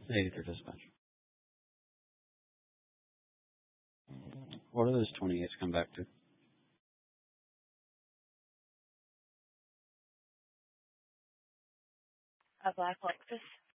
83 dispatch. What do those 28s come back to? A black Lexus.